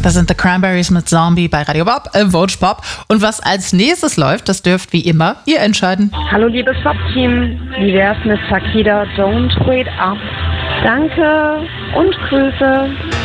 Das sind The Cranberries mit Zombie bei Radio Bob, Vote Pop. Und was als nächstes läuft, das dürft wie immer ihr entscheiden. Hallo liebes Pop-Team, wie wär's mit Takida Don't Wait Up? Danke und Grüße.